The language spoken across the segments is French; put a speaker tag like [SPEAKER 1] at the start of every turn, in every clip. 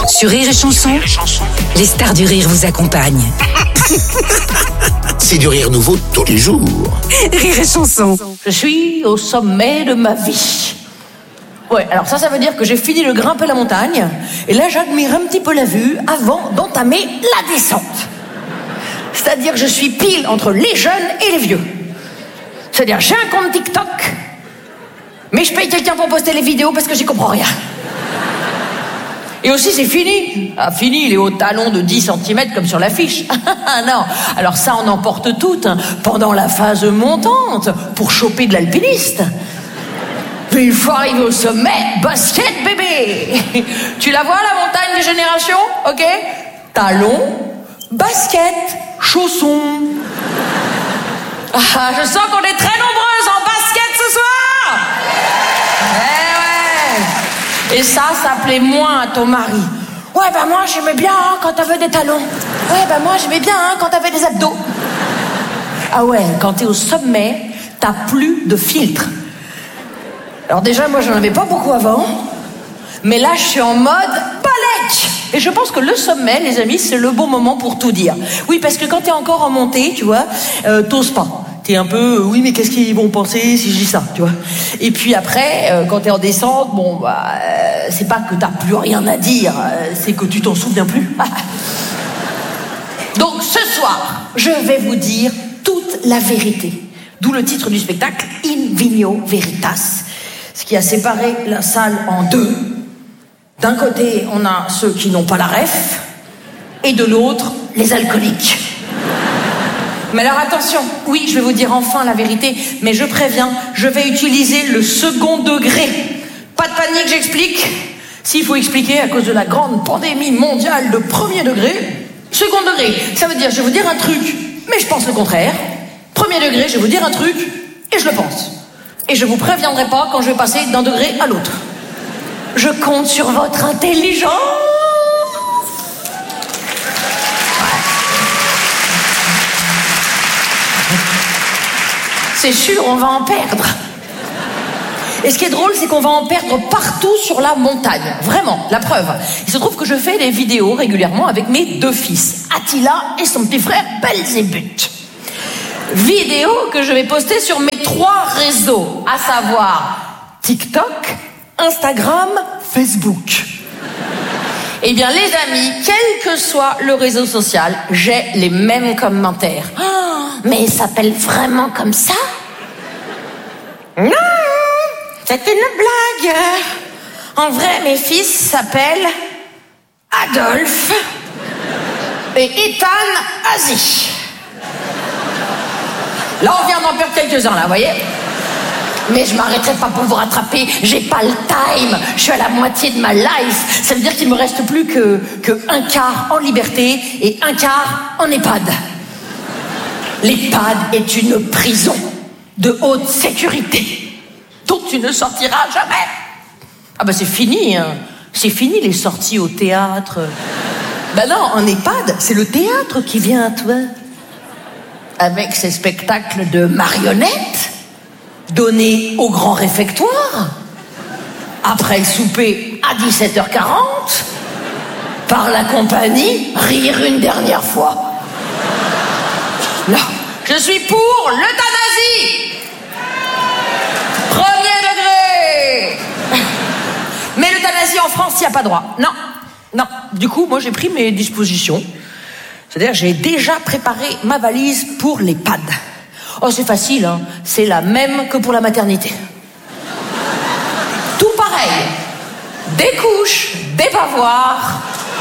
[SPEAKER 1] Sur Rire et Chanson, les stars du rire vous accompagnent.
[SPEAKER 2] C'est du rire nouveau tous les jours.
[SPEAKER 1] Rire et Chanson.
[SPEAKER 3] Je suis au sommet de ma vie. Ouais, alors ça veut dire que j'ai fini de grimper la montagne, et là j'admire un petit peu la vue avant d'entamer la descente. C'est-à-dire que je suis pile entre les jeunes et les vieux. C'est-à-dire j'ai un compte TikTok, mais je paye quelqu'un pour poster les vidéos parce que j'y comprends rien. Et aussi c'est fini. Ah, fini les hauts talons de 10 cm comme sur l'affiche. Non, alors ça on emporte toutes pendant la phase montante pour choper de l'alpiniste. Puis une fois arrivé au sommet, basket bébé. Tu la vois la montagne des générations, ok? Talons, basket, chaussons. Ah, je sens qu'on est très nombreuses en basket ce soir. Eh ouais. Et ça plaît moins à ton mari. Ouais, bah moi j'aimais bien quand t'avais des talons. Ouais, bah moi j'aimais bien quand t'avais des abdos. Ah ouais, quand t'es au sommet, t'as plus de filtre. Alors déjà, moi j'en avais pas beaucoup avant, mais là je suis en mode balèque. Et je pense que le sommet, les amis, c'est le bon moment pour tout dire. Oui, parce que quand t'es encore en montée, tu vois, t'oses pas. T'es un peu, oui, mais qu'est-ce qu'ils vont penser si je dis ça, tu vois. Et puis après, quand t'es en descente, bon, bah, c'est pas que t'as plus rien à dire, c'est que tu t'en souviens plus. Donc ce soir, je vais vous dire toute la vérité. D'où le titre du spectacle, In Vino Veritas. Ce qui a séparé la salle en deux. D'un côté, on a ceux qui n'ont pas la ref, et de l'autre, les alcooliques. Mais alors attention, oui, je vais vous dire enfin la vérité, mais je préviens, je vais utiliser le second degré. Pas de panique, j'explique. S'il faut expliquer à cause de la grande pandémie mondiale de premier degré, second degré, ça veut dire je vais vous dire un truc, mais je pense le contraire. Premier degré, je vais vous dire un truc, et je le pense. Et je vous préviendrai pas quand je vais passer d'un degré à l'autre. Je compte sur votre intelligence. Ouais. C'est sûr, on va en perdre. Et ce qui est drôle, c'est qu'on va en perdre partout sur la montagne. Vraiment, la preuve. Il se trouve que je fais des vidéos régulièrement avec mes deux fils, Attila et son petit frère Belzébuth. Vidéo que je vais poster sur mes 3 réseaux, à savoir TikTok, Instagram, Facebook. Eh bien les amis, quel que soit le réseau social, j'ai les mêmes commentaires. Oh, mais il s'appelle vraiment comme ça? Non, c'est une blague. En vrai, mes fils s'appellent Adolphe et Ethan Asie. Là, on vient d'en perdre quelques-uns, là, vous voyez? Mais je m'arrêterai pas pour vous rattraper. J'ai pas le time. Je suis à la moitié de ma life. Ça veut dire qu'il me reste plus que un quart en liberté et un quart en EHPAD. L'EHPAD est une prison de haute sécurité dont tu ne sortiras jamais. Ah bah c'est fini, hein. C'est fini les sorties au théâtre. Ben non, en EHPAD, c'est le théâtre qui vient à toi. Avec ses spectacles de marionnettes, donnés au grand réfectoire, après le souper à 17h40, par la compagnie Rire une dernière fois. Non, je suis pour l'euthanasie. Premier degré. Mais l'euthanasie en France, il n'y a pas droit. Non, non. Du coup, moi j'ai pris mes dispositions. C'est-à-dire, j'ai déjà préparé ma valise pour l'EHPAD. Oh, c'est facile, hein. C'est la même que pour la maternité. Tout pareil. Des couches, des pavoirs.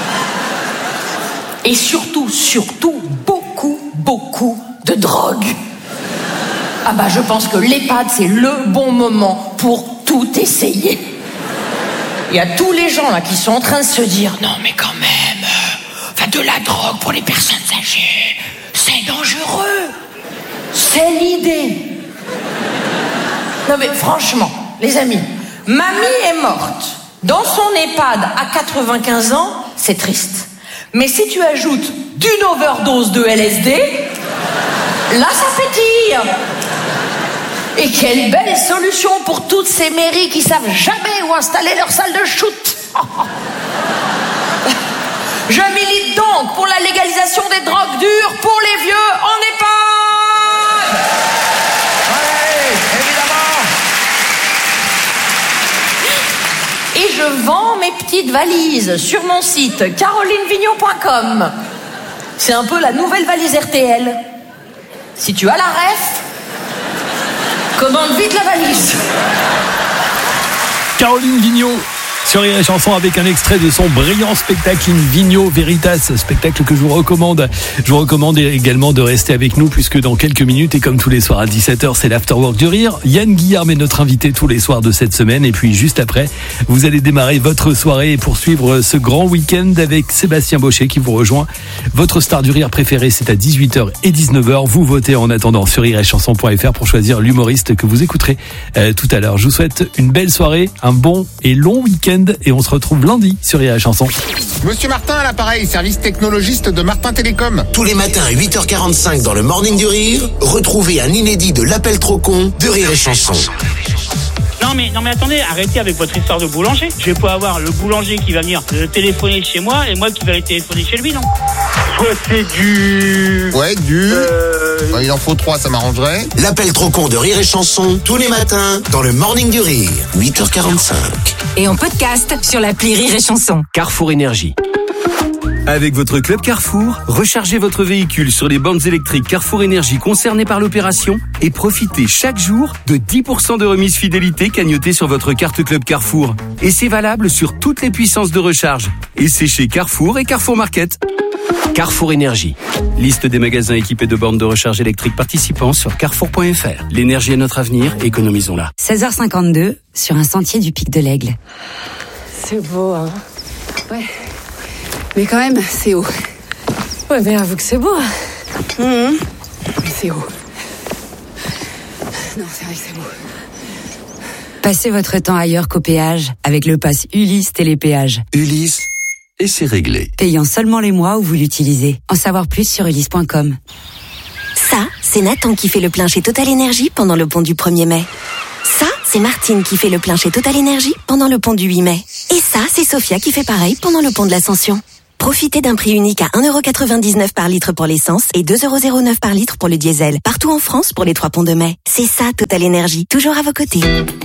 [SPEAKER 3] Et surtout, beaucoup de drogue. Ah bah, je pense que l'EHPAD, c'est le bon moment pour tout essayer. Il y a tous les gens là qui sont en train de se dire, non mais quand même... de la drogue pour les personnes âgées, c'est dangereux. C'est l'idée. Non mais franchement, les amis, mamie est morte dans son EHPAD à 95 ans, c'est triste. Mais si tu ajoutes d'une overdose de LSD, là ça pétille. Et quelle belle solution pour toutes ces mairies qui savent jamais où installer leur salle de shoot. je vends mes petites valises sur mon site carolinevignon.com. C'est un peu la nouvelle valise RTL. Si tu as la ref, commande vite la valise.
[SPEAKER 2] Caroline Vignon sur Rire et Chanson avec un extrait de son brillant spectacle In Vigno Veritas, spectacle que je vous recommande. Je vous recommande également de rester avec nous puisque dans quelques minutes et comme tous les soirs à 17h, c'est l'Afterwork du Rire. Yann Guillard est notre invité tous les soirs de cette semaine et puis juste après, vous allez démarrer votre soirée et poursuivre ce grand week-end avec Sébastien Baucher qui vous rejoint. Votre star du rire préférée, c'est à 18h et 19h. Vous votez en attendant sur rireetchanson.fr pour choisir l'humoriste que vous écouterez tout à l'heure. Je vous souhaite une belle soirée, un bon et long week-end et on se retrouve lundi sur Rire et Chanson.
[SPEAKER 4] Monsieur Martin à l'appareil, service technologiste de Martin Télécom.
[SPEAKER 5] Tous les matins à 8h45 dans le Morning du Rire, retrouvez un inédit de l'appel trop con de Rire et Chanson.
[SPEAKER 6] Non mais attendez, arrêtez avec votre histoire de boulanger. Je vais pas avoir le boulanger qui va venir téléphoner chez moi et moi qui vais aller téléphoner chez lui, non?
[SPEAKER 4] Soit c'est du... Ouais, du... il en faut 3, ça m'arrangerait.
[SPEAKER 5] L'appel trop con de Rire et Chanson, tous les matins dans le Morning du Rire, 8h45.
[SPEAKER 1] Et en podcast sur l'appli Rire et Chanson.
[SPEAKER 7] Carrefour Énergie. Avec votre club Carrefour, rechargez votre véhicule sur les bornes électriques Carrefour Énergie concernées par l'opération et profitez chaque jour de 10% de remise fidélité cagnotée sur votre carte club Carrefour. Et c'est valable sur toutes les puissances de recharge. Et c'est chez Carrefour et Carrefour Market. Carrefour Énergie. Liste des magasins équipés de bornes de recharge électrique participants sur carrefour.fr. L'énergie est notre avenir, économisons-la.
[SPEAKER 1] 16h52 sur un sentier du Pic de l'Aigle.
[SPEAKER 8] C'est beau, hein. Ouais. Mais quand même, c'est haut. Ouais, mais avoue que c'est beau. Mais c'est haut. Non, c'est vrai que c'est beau.
[SPEAKER 1] Passez votre temps ailleurs qu'au péage avec le pass Ulysse Télépéage.
[SPEAKER 9] Ulysse, et c'est réglé.
[SPEAKER 1] Payant seulement les mois où vous l'utilisez. En savoir plus sur ulysse.com.
[SPEAKER 10] Ça, c'est Nathan qui fait le plein chez Total Énergie pendant le pont du 1er mai. Ça, c'est Martine qui fait le plein chez Total Énergie pendant le pont du 8 mai. Et ça, c'est Sophia qui fait pareil pendant le pont de l'Ascension. Profitez d'un prix unique à 1,99€ par litre pour l'essence et 2,09€ par litre pour le diesel. Partout en France pour les 3 ponts de mai. C'est ça, Total Énergie. Toujours à vos côtés.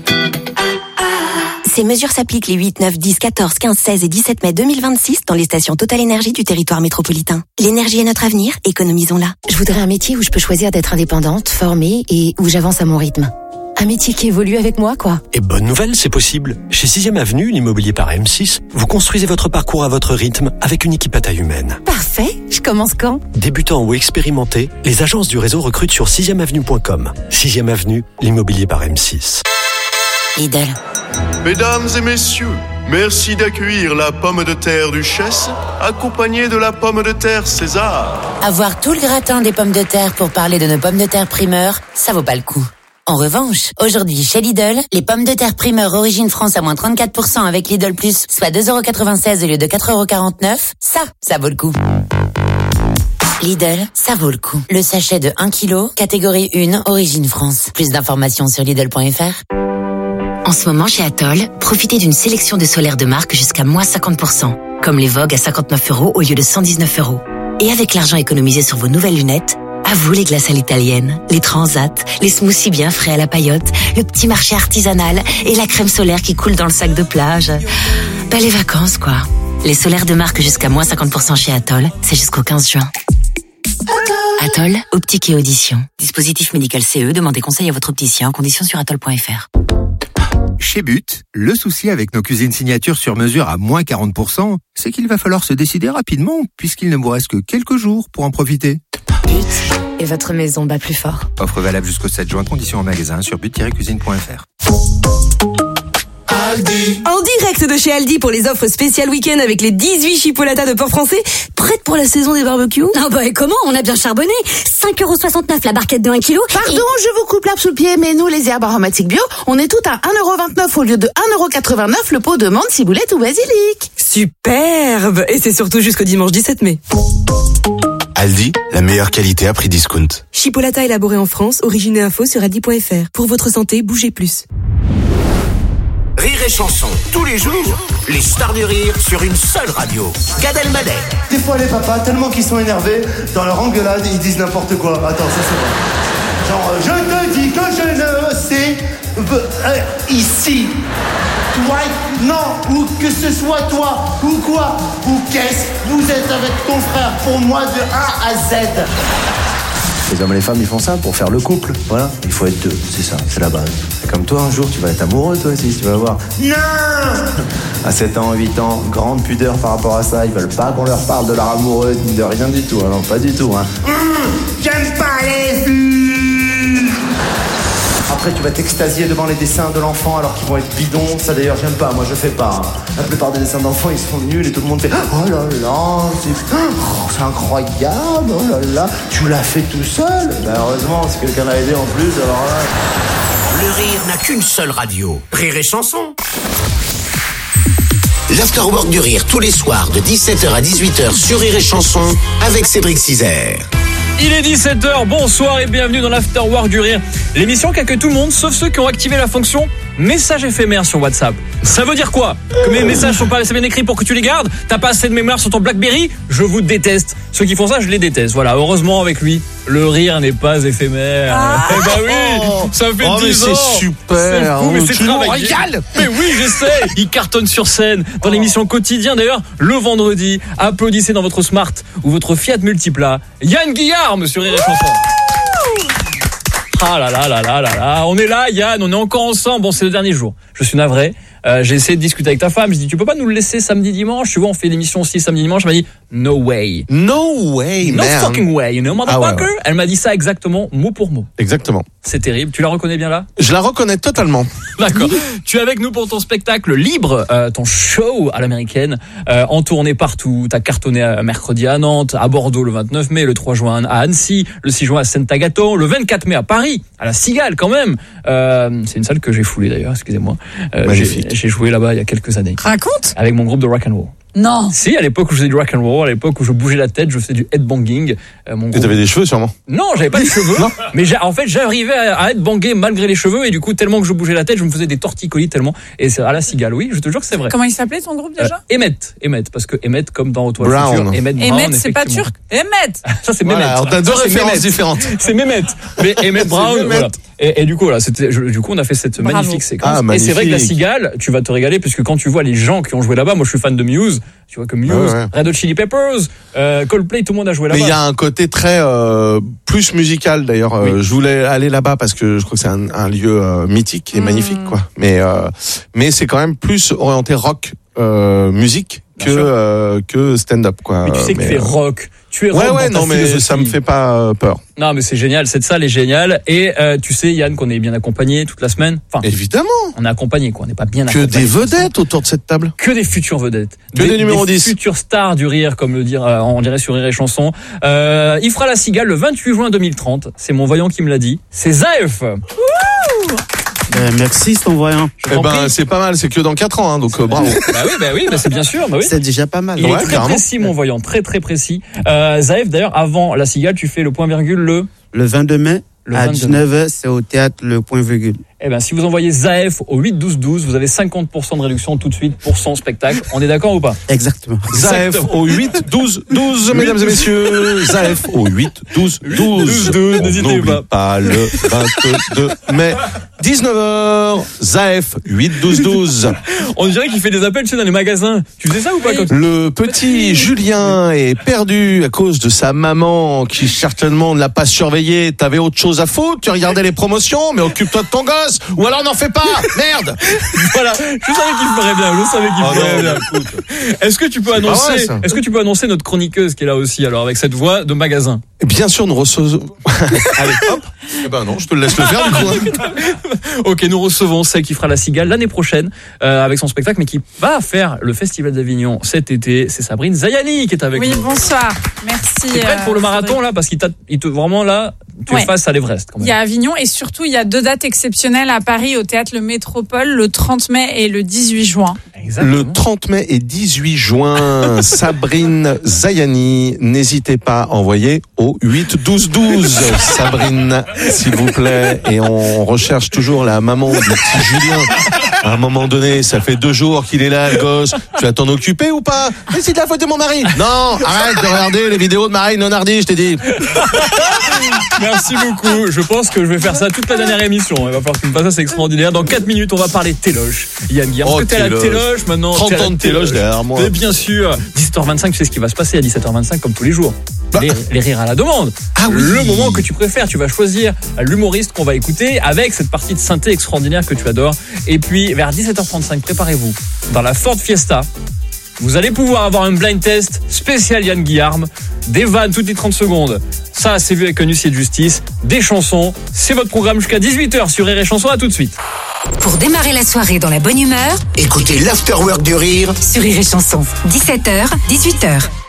[SPEAKER 10] Ces mesures s'appliquent les 8, 9, 10, 14, 15, 16 et 17 mai 2026 dans les stations Total Énergie du territoire métropolitain. L'énergie est notre avenir, économisons-la.
[SPEAKER 11] Je voudrais un métier où je peux choisir d'être indépendante, formée et où j'avance à mon rythme. Un métier qui évolue avec moi, quoi.
[SPEAKER 9] Et bonne nouvelle, c'est possible. Chez 6ème Avenue, l'immobilier par M6, vous construisez votre parcours à votre rythme avec une équipe à taille humaine.
[SPEAKER 11] Parfait. Je commence quand?
[SPEAKER 9] Débutants ou expérimentés, les agences du réseau recrutent sur 6emeavenue.com. 6ème Avenue, l'immobilier par M6.
[SPEAKER 1] Lidl.
[SPEAKER 12] Mesdames et messieurs, merci d'accueillir la pomme de terre Duchesse, accompagnée de la pomme de terre César.
[SPEAKER 11] Avoir tout le gratin des pommes de terre pour parler de nos pommes de terre primeur, ça vaut pas le coup. En revanche, aujourd'hui chez Lidl, les pommes de terre primeur origine France à moins 34% avec Lidl Plus, soit 2,96€ au lieu de 4,49€, ça vaut le coup. Lidl, ça vaut le coup. Le sachet de 1 kg, catégorie 1, origine France. Plus d'informations sur Lidl.fr.
[SPEAKER 13] En ce moment, chez Atoll, profitez d'une sélection de solaires de marque jusqu'à moins 50%, comme les Vogue à 59€ au lieu de 119€. Et avec l'argent économisé sur vos nouvelles lunettes, à vous les glaces à l'italienne, les transats, les smoothies bien frais à la paillote, le petit marché artisanal et la crème solaire qui coule dans le sac de plage. Les vacances, quoi. Les solaires de marque jusqu'à moins 50% chez Atoll, c'est jusqu'au 15 juin. Atoll, optique et audition. Dispositif médical CE, demandez conseil à votre opticien, conditions sur atoll.fr.
[SPEAKER 14] Chez But, le souci avec nos cuisines signature sur mesure à moins 40%, c'est qu'il va falloir se décider rapidement, puisqu'il ne vous reste que quelques jours pour en profiter.
[SPEAKER 11] But, et votre maison bat plus fort.
[SPEAKER 14] Offre valable jusqu'au 7 juin, conditions en magasin sur but-cuisine.fr.
[SPEAKER 15] Aldi. En direct de chez Aldi pour les offres spéciales week-end avec les 18 chipolatas de porc français, prêtes pour la saison des barbecues.
[SPEAKER 16] Ah bah et comment? On a bien charbonné. 5,69€ la barquette de 1 kg.
[SPEAKER 17] Pardon, je vous coupe l'herbe sous le pied, mais nous, les herbes aromatiques bio, on est toutes à 1,29€ au lieu de 1,89€ le pot de menthe, ciboulette ou basilic.
[SPEAKER 15] Superbe. Et c'est surtout jusqu'au dimanche 17 mai.
[SPEAKER 18] Aldi, la meilleure qualité à prix discount.
[SPEAKER 15] Chipolata élaboré en France, origine et info sur aldi.fr. Pour votre santé, bougez plus.
[SPEAKER 5] Rire et Chanson, tous les jours, les stars du rire sur une seule radio. Gad Elmaleh.
[SPEAKER 19] Des fois les papas, tellement qu'ils sont énervés, dans leur engueulade, ils disent n'importe quoi. Attends, ça c'est vrai. Genre, je te dis que je ne sais... ici. Dwight, non, ou que ce soit toi, ou quoi, ou qu'est-ce, vous êtes avec ton frère pour moi de A à Z.
[SPEAKER 20] Les hommes et les femmes, ils font ça pour faire le couple. Voilà, il faut être deux, c'est ça, c'est la base. C'est comme toi, un jour, tu vas être amoureux, toi aussi, tu vas voir. Non. À 7 ans, 8 ans, grande pudeur par rapport à ça. Ils veulent pas qu'on leur parle de leur amoureux, ni de rien du tout. Non, pas du tout, hein.
[SPEAKER 19] J'aime pas les filles. Après, tu vas t'extasier devant les dessins de l'enfant alors qu'ils vont être bidons. Ça, d'ailleurs, j'aime pas. Moi, je fais pas. La plupart des dessins d'enfants, ils sont nuls et tout le monde fait oh là là, c'est incroyable. Oh là là, tu l'as fait tout seul. Ben, heureusement, si quelqu'un l'a aidé en plus, alors là.
[SPEAKER 5] Le rire n'a qu'une seule radio. Rire et chanson. L'Afterwork du rire tous les soirs de 17h à 18h sur Rire et chanson avec Cédric Cizer.
[SPEAKER 2] Il est 17h, bonsoir et bienvenue dans l'Afterwork du rire. L'émission qui a que tout le monde, sauf ceux qui ont activé la fonction message éphémère sur WhatsApp. Ça veut dire quoi? Que mes messages sont pas assez bien écrits pour que tu les gardes? T'as pas assez de mémoire sur ton Blackberry? Je vous déteste. Ceux qui font ça, je les déteste. Voilà, heureusement avec lui, le rire n'est pas éphémère. Eh ben oui, ça fait 10 ans.
[SPEAKER 4] C'est super.
[SPEAKER 2] C'est fou, mais c'est
[SPEAKER 4] tu nous
[SPEAKER 2] travaillé.
[SPEAKER 4] régales.
[SPEAKER 2] Mais oui, j'essaie. Il cartonne sur scène dans l'émission Quotidien. D'ailleurs, le vendredi, applaudissez dans votre Smart ou votre Fiat Multipla. Yann Guillard, monsieur Rire et chanson. Ah là là là là là là, on est là Yann, on est encore ensemble. Bon, c'est le dernier jour, je suis navré. J'ai essayé de discuter avec ta femme, je dis tu peux pas nous le laisser samedi dimanche? Tu vois, on fait l'émission aussi samedi dimanche. Elle m'a dit no way.
[SPEAKER 4] No way,
[SPEAKER 2] no
[SPEAKER 4] man.
[SPEAKER 2] fucking way, you know, motherfucker. Ouais. Elle m'a dit ça exactement, mot pour mot.
[SPEAKER 4] Exactement.
[SPEAKER 2] C'est terrible, tu la reconnais bien là?
[SPEAKER 4] Je la reconnais totalement.
[SPEAKER 2] D'accord. Tu es avec nous pour ton spectacle libre, ton show à l'américaine, en tournée partout. T'as cartonné à mercredi à Nantes, à Bordeaux le 29 mai, le 3 juin à Annecy, le 6 juin à Saint-Agathon, le 24 mai à Paris, à la Cigale quand même. C'est une salle que j'ai foulée d'ailleurs, excusez-moi. J'ai joué là-bas il y a quelques années.
[SPEAKER 15] Raconte.
[SPEAKER 2] Avec mon groupe de rock and roll.
[SPEAKER 15] Non.
[SPEAKER 2] Si, à l'époque où je faisais du rock and roll, à l'époque où je bougeais la tête, je faisais du headbanging.
[SPEAKER 4] Et t'avais des cheveux sûrement?
[SPEAKER 2] Non, j'avais pas de cheveux. Mais en fait, j'arrivais à headbanger malgré les cheveux et du coup, tellement que je bougeais la tête, je me faisais des torticolis tellement. Et c'est à la Cigale, oui, je te jure que c'est vrai.
[SPEAKER 15] Comment il s'appelait ton groupe déjà?
[SPEAKER 2] Emmet, parce que Emmet comme dans Retour à le futur.
[SPEAKER 15] Emmet, c'est pas turc. Emmet.
[SPEAKER 2] Ça c'est Mehmet.
[SPEAKER 4] Alors t'as deux références différentes.
[SPEAKER 2] C'est Mehmet. Mais Emmet Brown, voilà. Et du coup, voilà, du coup, on a fait cette magnifique séquence. Et c'est vrai que la Cigale, tu vas te régaler puisque quand tu vois les gens qui ont joué là-bas, moi je suis fan de Muse, tu vois que Muse, Red Hot Chili Peppers, Coldplay, tout le monde a joué là-bas.
[SPEAKER 4] Mais il y a un côté très plus musical d'ailleurs. Oui. Je voulais aller là-bas parce que je crois que c'est un lieu mythique et magnifique, quoi. Mais c'est quand même plus orienté rock, musique que stand-up, quoi.
[SPEAKER 2] Mais tu sais que tu es rock. Tu es rock
[SPEAKER 4] non, mais ça me fait pas peur.
[SPEAKER 2] Non, mais c'est génial. Cette salle est géniale. Et tu sais, Yann, qu'on est bien accompagné toute la semaine. Enfin,
[SPEAKER 4] évidemment.
[SPEAKER 2] On est accompagné, quoi. On n'est pas bien accompagné.
[SPEAKER 4] Que des vedettes autour de cette table.
[SPEAKER 2] Que des futures vedettes.
[SPEAKER 4] Que des numéros 10.
[SPEAKER 2] Des futures stars du rire, comme on dirait sur Rire et chanson. Il fera la Cigale le 28 juin 2030. C'est mon voyant qui me l'a dit. C'est Zaef.
[SPEAKER 21] Merci, c'est ton voyant.
[SPEAKER 4] C'est pas mal, c'est que dans 4 ans, hein, donc bravo.
[SPEAKER 2] bah oui, c'est bien sûr. Bah oui.
[SPEAKER 21] C'est déjà pas mal.
[SPEAKER 2] Il est très précis, mon voyant, très très précis. Zaef, d'ailleurs, avant la Cigale, tu fais le point virgule
[SPEAKER 21] le 22 mai. À 19h, c'est au théâtre Le Point Virgule.
[SPEAKER 2] Eh ben, si vous envoyez Zaef au 8-12-12, vous avez 50% de réduction tout de suite pour son spectacle. On est d'accord ou pas?
[SPEAKER 21] Exactement.
[SPEAKER 4] Zaef au 8-12-12, mesdames et messieurs. Zaef au 8-12-12.
[SPEAKER 2] N'hésitez
[SPEAKER 4] pas le 22 mai. 19h, Zaef, 8-12-12.
[SPEAKER 2] On dirait qu'il fait des appels, tu sais, dans les magasins. Tu faisais ça ou pas?
[SPEAKER 4] Le petit Julien est perdu à cause de sa maman qui certainement ne l'a pas surveillé. T'avais autre chose à foutre, tu regardais les promotions, mais occupe-toi de ton gosse, ou alors n'en fais pas, merde.
[SPEAKER 2] Voilà, je savais qu'il ferait bien, Est-ce que tu peux annoncer notre chroniqueuse qui est là aussi, alors, avec cette voix de magasin?
[SPEAKER 4] Bien sûr, nous recevons... Allez, hop. Eh ben non, je te le laisse le faire, du coup.
[SPEAKER 2] Ok, nous recevons celle qui fera la Cigale l'année prochaine avec son spectacle, mais qui va faire le Festival d'Avignon cet été. C'est Sabrine Zayani qui est avec nous.
[SPEAKER 22] Oui, bonsoir. Merci.
[SPEAKER 2] T'es prête pour le marathon là, parce qu'il te vraiment là, tu es face à l'Everest. Quand même.
[SPEAKER 22] Il y a Avignon et surtout il y a 2 dates exceptionnelles à Paris au théâtre Le Métropole, le 30 mai et le 18 juin.
[SPEAKER 2] Exactement.
[SPEAKER 4] Le 30 mai et 18 juin, Sabrine Zayani, n'hésitez pas à envoyer au 8-12-12. Sabrine, s'il vous plaît, et on recherche toujours la maman du petit Julien À un moment donné, ça fait 2 jours qu'il est là, le gosse. Tu vas t'en occuper ou pas? Mais c'est de la faute de mon mari. Non, arrête de regarder les vidéos de Marine Leonardi, je t'ai dit.
[SPEAKER 3] Merci beaucoup. Je pense que je vais faire ça toute la dernière émission. Il va falloir que tu me fasses ça, c'est extraordinaire. Dans 4 minutes, on va parler téloge. Yann Guillaume, est-ce que t'es à la téloge maintenant?
[SPEAKER 4] 30 ans de téloge derrière moi.
[SPEAKER 3] Mais bien sûr. 17h25, tu sais ce qui va se passer à 17h25 comme tous les jours. Les rires à la demande.
[SPEAKER 4] Ah oui.
[SPEAKER 3] Le moment que tu préfères. Tu vas choisir l'humoriste qu'on va écouter avec cette partie de synthé extraordinaire que tu adores. Et puis, vers 17h35, préparez-vous. Dans la Ford Fiesta, vous allez pouvoir avoir un blind test spécial Yann Guillaume. Des vannes toutes les 30 secondes. Ça, c'est vu avec un huissier de justice. Des chansons. C'est votre programme jusqu'à 18h sur Rire et Chanson. À tout de suite.
[SPEAKER 11] Pour démarrer la soirée dans la bonne humeur,
[SPEAKER 5] écoutez l'Afterwork du Rire
[SPEAKER 11] sur Rire et Chanson. 17h, 18h.